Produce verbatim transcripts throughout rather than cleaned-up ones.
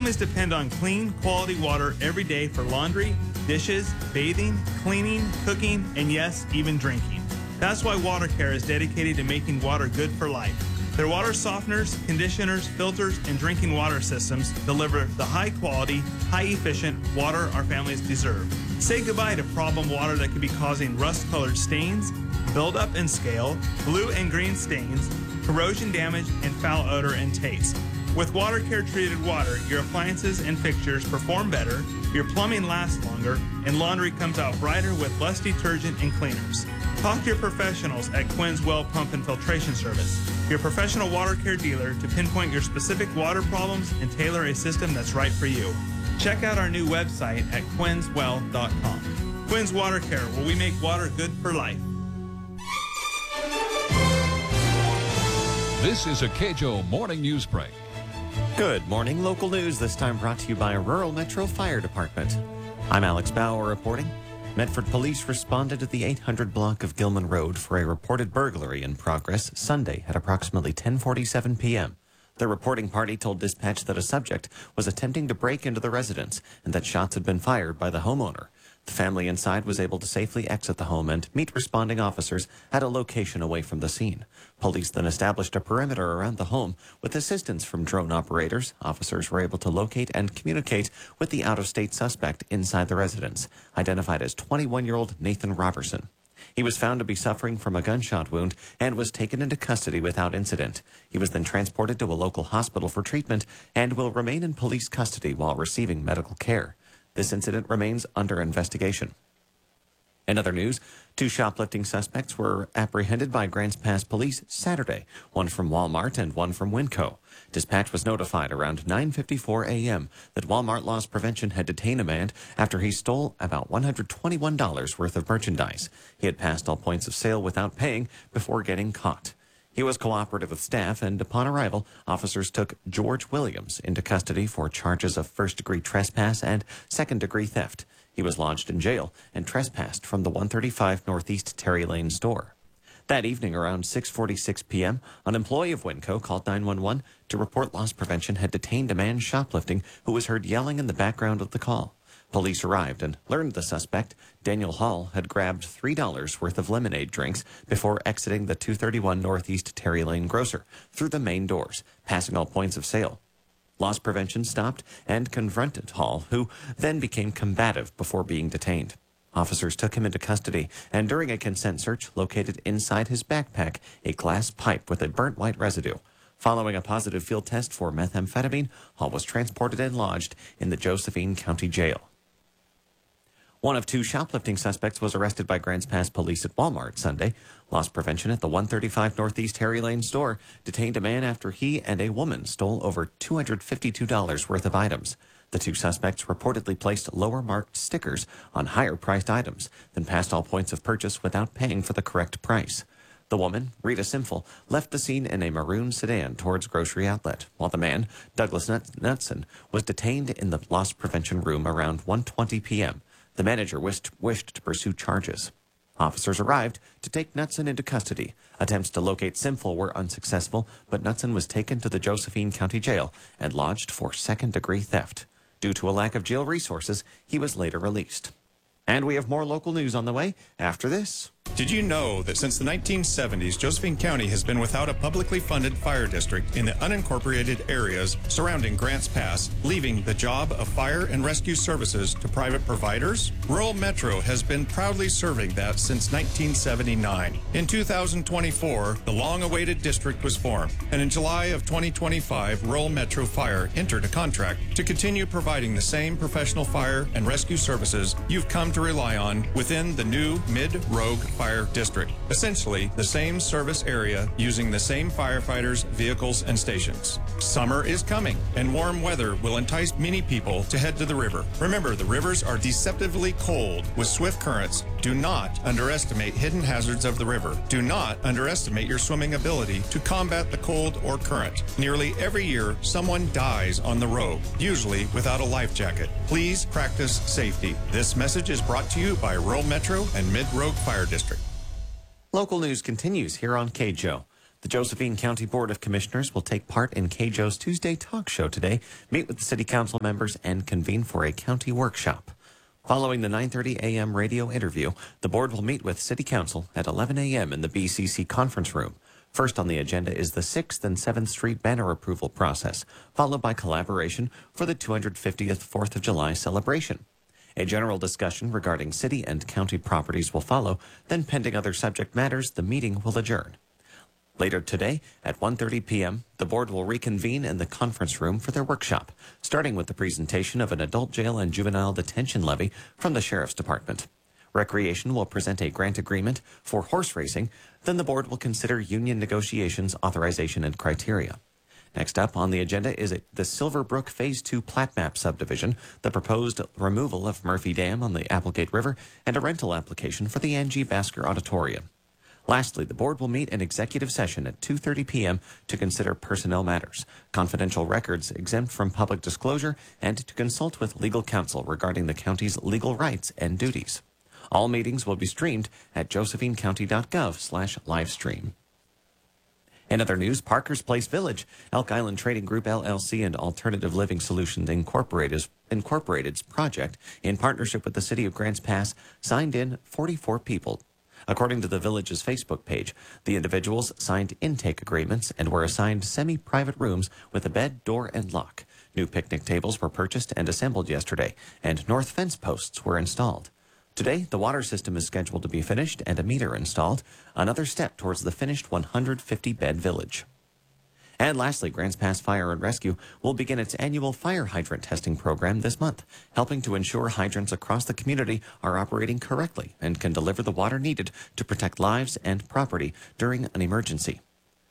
Families depend on clean, quality water every day for laundry, dishes, bathing, cleaning, cooking, and yes, even drinking. That's why WaterCare is dedicated to making water good for life. Their water softeners, conditioners, filters, and drinking water systems deliver the high-quality, high-efficient water our families deserve. Say goodbye to problem water that could be causing rust-colored stains, buildup and scale, blue and green stains, corrosion damage, and foul odor and taste. With WaterCare treated water, your appliances and fixtures perform better, your plumbing lasts longer, and laundry comes out brighter with less detergent and cleaners. Talk to your professionals at Quinn's Well Pump and Filtration Service, your professional WaterCare dealer, to pinpoint your specific water problems and tailor a system that's right for you. Check out our new website at quinns well dot com. Quinn's WaterCare, where we make water good for life. This is a K J O Morning News Break. Good morning. Local news, this time brought to you by Rural Metro Fire Department. I'm Alex Bauer reporting. Medford police responded to the eight hundred block of Gilman Road for a reported burglary in progress Sunday at approximately ten forty-seven p.m. The reporting party told dispatch that a subject was attempting to break into the residence and that shots had been fired by the homeowner. The family inside was able to safely exit the home and meet responding officers at a location away from the scene. Police then established a perimeter around the home. With assistance from drone operators, officers were able to locate and communicate with the out-of-state suspect inside the residence, identified as twenty-one-year-old Nathan Robertson. He was found to be suffering from a gunshot wound and was taken into custody without incident. He was then transported to a local hospital for treatment and will remain in police custody while receiving medical care. This incident remains under investigation. In other news, two shoplifting suspects were apprehended by Grants Pass police Saturday, one from Walmart and one from Winco. Dispatch was notified around nine fifty-four a.m. that Walmart Loss Prevention had detained a man after he stole about one hundred twenty-one dollars worth of merchandise. He had passed all points of sale without paying before getting caught. He was cooperative with staff, and upon arrival, officers took George Williams into custody for charges of first-degree trespass and second-degree theft. He was lodged in jail and trespassed from the one thirty-five Northeast Terry Lane store. That evening, around six forty-six p.m., an employee of Winco called nine one one to report Loss Prevention had detained a man shoplifting who was heard yelling in the background of the call. Police arrived and learned the suspect, Daniel Hall, had grabbed three dollars worth of lemonade drinks before exiting the two thirty-one Northeast Terry Lane grocer through the main doors, passing all points of sale. Loss Prevention stopped and confronted Hall, who then became combative before being detained. Officers took him into custody and during a consent search located inside his backpack a glass pipe with a burnt white residue. Following a positive field test for methamphetamine, Hall was transported and lodged in the Josephine County Jail. One of two shoplifting suspects was arrested by Grants Pass police at Walmart Sunday. Loss Prevention at the one thirty-five Northeast Terry Lane store detained a man after he and a woman stole over two hundred fifty-two dollars worth of items. The two suspects reportedly placed lower-marked stickers on higher-priced items, then passed all points of purchase without paying for the correct price. The woman, Rita Simful, left the scene in a maroon sedan towards Grocery Outlet, while the man, Douglas Knutson, was detained in the Loss Prevention room around one twenty p.m. The manager wished, wished to pursue charges. Officers arrived to take Knutson into custody. Attempts to locate Simful were unsuccessful, but Knutson was taken to the Josephine County Jail and lodged for second-degree theft. Due to a lack of jail resources, he was later released. And we have more local news on the way after this. Did you know that since the nineteen seventies, Josephine County has been without a publicly funded fire district in the unincorporated areas surrounding Grants Pass, leaving the job of fire and rescue services to private providers? Rural Metro has been proudly serving that since nineteen seventy-nine. In two thousand twenty-four, the long-awaited district was formed, and in July of twenty twenty-five, Rural Metro Fire entered a contract to continue providing the same professional fire and rescue services you've come to rely on within the new Mid-Rogue Fire District. Essentially, the same service area using the same firefighters, vehicles, and stations. Summer is coming, and warm weather will entice many people to head to the river. Remember, the rivers are deceptively cold with swift currents. Do not underestimate hidden hazards of the river. Do not underestimate your swimming ability to combat the cold or current. Nearly every year, someone dies on the road, usually without a life jacket. Please practice safety. This message is brought to you by Rural Metro and Mid-Rogue Fire District. Local news continues here on K J O. The Josephine County Board of Commissioners will take part in K J O's Tuesday talk show today, meet with the city council members, and convene for a county workshop. Following the nine thirty a.m. radio interview, the board will meet with city council at eleven a.m. in the B C C conference room. First on the agenda is the sixth and seventh Street banner approval process, followed by collaboration for the two hundred fiftieth fourth of July celebration. A general discussion regarding city and county properties will follow, then pending other subject matters, the meeting will adjourn. Later today, at one thirty p.m., the board will reconvene in the conference room for their workshop, starting with the presentation of an adult jail and juvenile detention levy from the Sheriff's Department. Recreation will present a grant agreement for horse racing, then the board will consider union negotiations, authorization, and criteria. Next up on the agenda is the Silverbrook Phase two Plat Map subdivision, the proposed removal of Murphy Dam on the Applegate River, and a rental application for the Angie Basker Auditorium. Lastly, the board will meet in executive session at two thirty p.m. to consider personnel matters, confidential records exempt from public disclosure, and to consult with legal counsel regarding the county's legal rights and duties. All meetings will be streamed at josephinecounty.gov slash livestream. In other news, Parker's Place Village, Elk Island Trading Group L L C and Alternative Living Solutions Incorporated, Incorporated's project, in partnership with the City of Grants Pass, signed in forty-four people. According to the village's Facebook page, the individuals signed intake agreements and were assigned semi-private rooms with a bed, door, and lock. New picnic tables were purchased and assembled yesterday, and north fence posts were installed. Today, the water system is scheduled to be finished and a meter installed, another step towards the finished one hundred fifty bed village. And lastly, Grants Pass Fire and Rescue will begin its annual fire hydrant testing program this month, helping to ensure hydrants across the community are operating correctly and can deliver the water needed to protect lives and property during an emergency.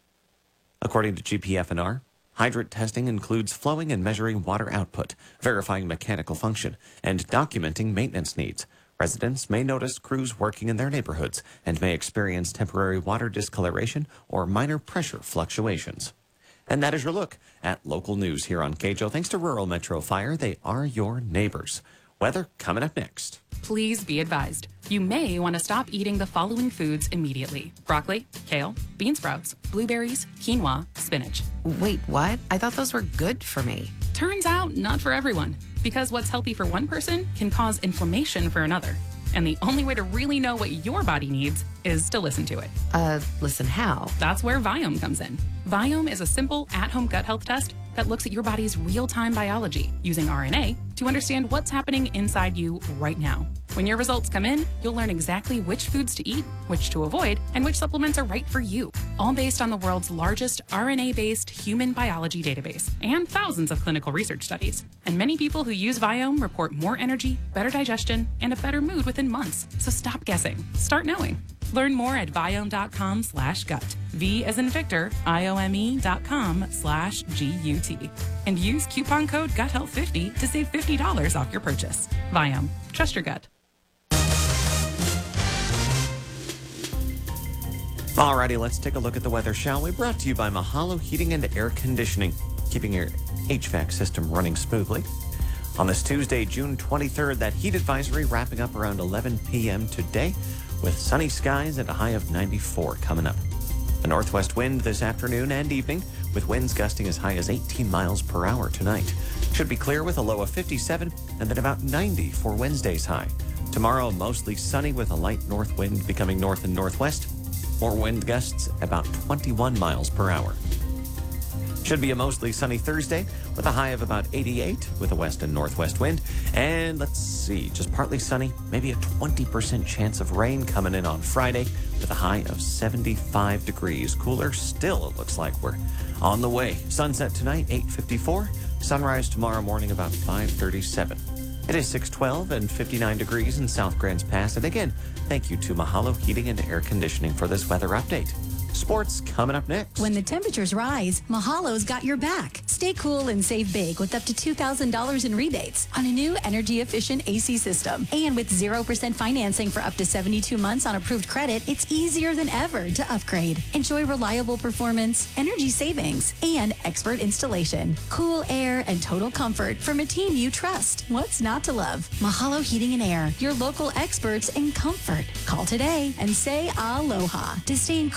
According to G P F N R, hydrant testing includes flowing and measuring water output, verifying mechanical function, and documenting maintenance needs. Residents may notice crews working in their neighborhoods and may experience temporary water discoloration or minor pressure fluctuations. And that is your look at local news here on K J O. Thanks to Rural Metro Fire, they are your neighbors. Weather coming up next. Please be advised, you may want to stop eating the following foods immediately: broccoli, kale, bean sprouts, blueberries, quinoa, spinach. Wait, what? I thought those were good for me. Turns out, not for everyone, because what's healthy for one person can cause inflammation for another. And the only way to really know what your body needs is to listen to it. Uh, listen how? That's where Viome comes in. Viome is a simple at-home gut health test that looks at your body's real-time biology using R N A to understand what's happening inside you right now. When your results come in, you'll learn exactly which foods to eat, which to avoid, and which supplements are right for you, all based on the world's largest R N A-based human biology database and thousands of clinical research studies. And many people who use Viome report more energy, better digestion, and a better mood within months. So stop guessing. Start knowing. Learn more at Viome.com slash gut. V as in Victor, I-O-M-E dot com slash G-U-T. And use coupon code gut health fifty to save fifty dollars off your purchase. Viome. Trust your gut. Alrighty, let's take a look at the weather, shall we? Brought to you by Mahalo Heating and Air Conditioning, keeping your H V A C system running smoothly. On this Tuesday, June twenty-third, that heat advisory wrapping up around eleven p.m. today, with sunny skies and a high of ninety-four coming up. A northwest wind this afternoon and evening, with winds gusting as high as eighteen miles per hour tonight. Should be clear with a low of fifty-seven and then about ninety for Wednesday's high. Tomorrow, mostly sunny with a light north wind becoming north and northwest. More wind gusts about twenty-one miles per hour. Should be a mostly sunny Thursday with a high of about eighty-eight with a west and northwest wind. And let's see, just partly sunny, maybe a twenty percent chance of rain coming in on Friday with a high of seventy-five degrees. Cooler still, it looks like we're on the way. Sunset tonight, eight fifty-four. Sunrise tomorrow morning about five thirty-seven. It is six twelve and fifty-nine degrees in South Grants Pass. And again, thank you to Mahalo Heating and Air Conditioning for this weather update. Sports coming up next. When the temperatures rise, Mahalo's got your back. Stay cool and save big with up to two thousand dollars in rebates on a new energy-efficient A C system. And with zero percent financing for up to seventy-two months on approved credit, it's easier than ever to upgrade. Enjoy reliable performance, energy savings, and expert installation. Cool air and total comfort from a team you trust. What's not to love? Mahalo Heating and Air, your local experts in comfort. Call today and say aloha to staying cool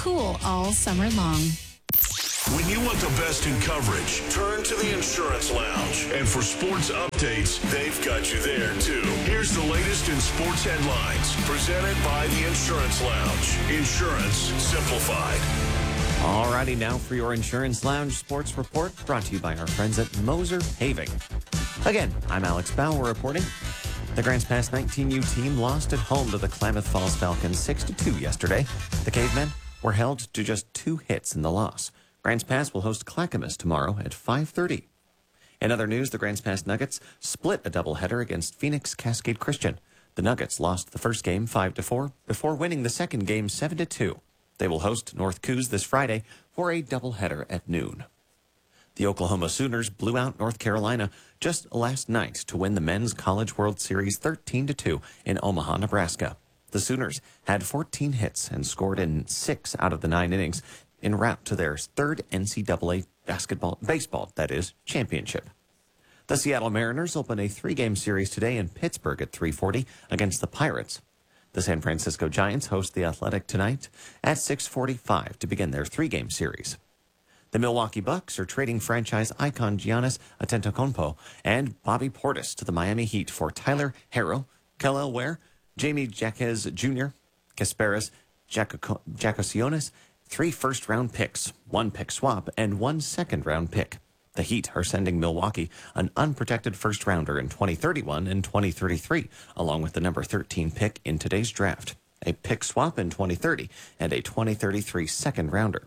all summer long. When you want the best in coverage, turn to the Insurance Lounge. And for sports updates, they've got you there, too. Here's the latest in sports headlines, presented by the Insurance Lounge. Insurance simplified. Alrighty, now for your Insurance Lounge Sports Report, brought to you by our friends at Moser Paving. Again, I'm Alex Bauer reporting. The Grants Pass nineteen U team lost at home to the Klamath Falls Falcons six to two yesterday. The Cavemen were held to just two hits in the loss. Grants Pass will host Clackamas tomorrow at five thirty. In other news, the Grants Pass Nuggets split a doubleheader against Phoenix Cascade Christian. The Nuggets lost the first game five to four before winning the second game seven to two. They will host North Coos this Friday for a doubleheader at noon. The Oklahoma Sooners blew out North Carolina just last night to win the Men's College World Series thirteen to two in Omaha, Nebraska. The Sooners had fourteen hits and scored in six out of the nine innings en route to their third N C double A basketball, baseball, that is, championship. The Seattle Mariners open a three-game series today in Pittsburgh at three forty against the Pirates. The San Francisco Giants host the Athletic tonight at six forty-five to begin their three-game series. The Milwaukee Bucks are trading franchise icon Giannis Antetokounmpo and Bobby Portis to the Miami Heat for Tyler Herro, Kel'el Ware, Jamie Jaquez Junior, Kasparis Jacosionis, three first-round picks, one pick swap, and one second-round pick. The Heat are sending Milwaukee an unprotected first-rounder in twenty thirty-one and twenty thirty-three, along with the number thirteen pick in today's draft, a pick swap in twenty thirty, and a twenty thirty-three second-rounder.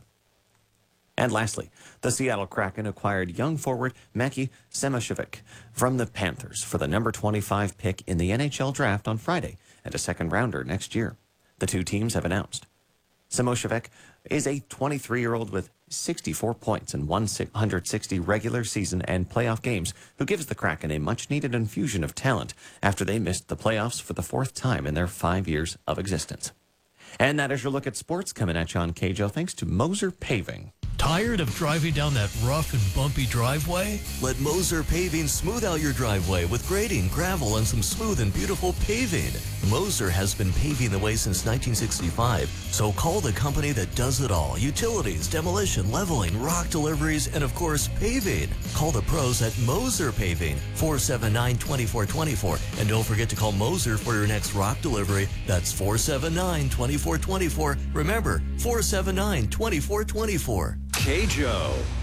And lastly, the Seattle Kraken acquired young forward Mackie Samoshevich from the Panthers for the number twenty-five pick in the N H L draft on Friday and a second-rounder next year. The two teams have announced. Samoshevich is a twenty-three-year-old with sixty-four points in one hundred sixty regular season and playoff games who gives the Kraken a much-needed infusion of talent after they missed the playoffs for the fourth time in their five years of existence. And that is your look at sports coming at you on K J O, thanks to Moser Paving. Tired of driving down that rough and bumpy driveway? Let Moser Paving smooth out your driveway with grading, gravel, and some smooth and beautiful paving. Moser has been paving the way since nineteen sixty-five, so call the company that does it all. Utilities, demolition, leveling, rock deliveries, and of course, paving. Call the pros at Moser Paving, four seven nine, two four two four. And don't forget to call Moser for your next rock delivery. That's four seven nine, two four two four. Remember, four seven nine, two four two four. K J O.